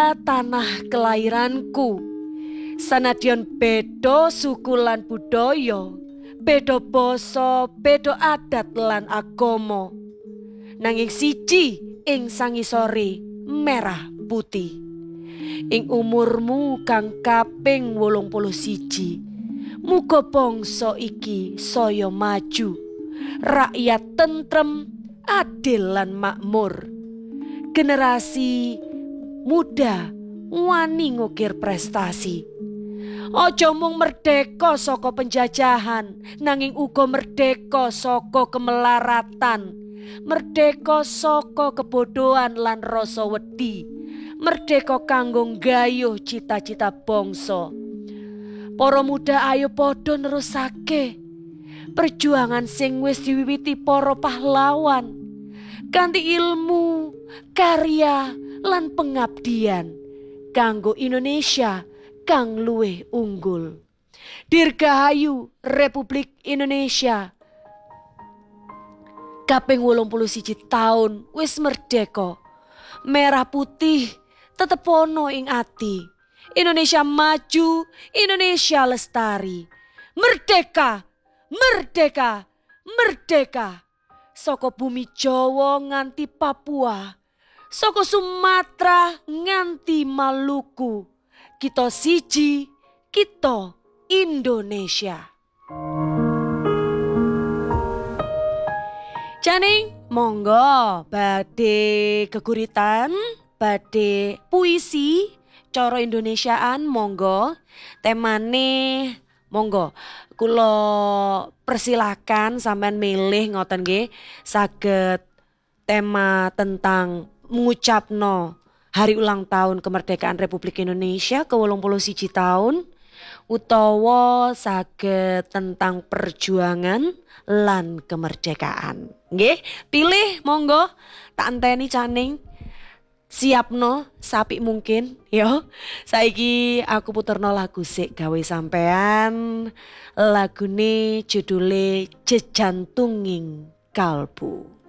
Indonesia tanah kelahiranku. Sanadyan beda suku lan budaya, beda basa, beda adat lan agama. Nanging siji ing sangisore merah putih. Ing umurmu kang kaping 81, muga bangsa iki saya maju, rakyat tentrem, adil lan makmur. Generasi muda wani ngukir prestasi. Aja mung merdeka saka penjajahan, nanging uga merdeka saka kemelaratan, merdeka saka kebodohan lan rasa wedi, merdeka kanggo nggayuh cita-cita bangsa. Para muda ayo padha nerusake perjuangan sing wis diwiwiti para pahlawan. Kanthi ilmu, karya, lan pengabdian kanggo Indonesia kang luwih unggul. Dirgahayu Republik Indonesia. Kaping 81 taun wis merdeka. Merah putih tetep ono ing ati. Indonesia maju, Indonesia lestari. Merdeka, merdeka, merdeka. Saka bumi Jawa nganti Papua, saka Sumatera nganti Maluku, kita siji, kita Indonesia. Janing monggo badhe geguritan, badhe puisi cara Indonesiaan monggo. Temane monggo kula persilakan sampean milih ngoten nggih, saged tema tentang mengucapno hari ulang tahun kemerdekaan Republik Indonesia ke-81 tahun, utawa saged tentang perjuangan lan kemerdekaan. Nggih, pilih monggo, tak enteni Caning. Siapno sapik mungkin yo. Saiki aku puterno lagu sik gawe sampean. Lagune judule Jejantunging Kalbu.